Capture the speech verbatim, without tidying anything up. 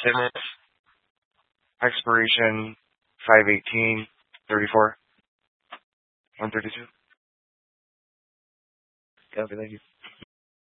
Simmons, expiration five eighteen thirty-four, one thirty-two. Okay, thank you.